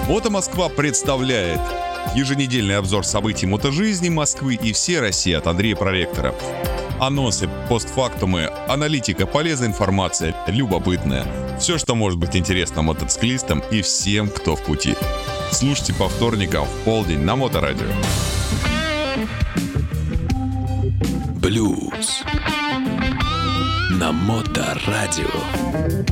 Мото Москва представляет еженедельный обзор событий мотожизни Москвы и всей России от Андрея Проректора. Анонсы, постфактумы, аналитика, полезная информация, любопытная. Все, что может быть интересно мотоциклистам и всем, кто в пути. Слушайте по вторникам в полдень на Моторадио. Блюз на Моторадио.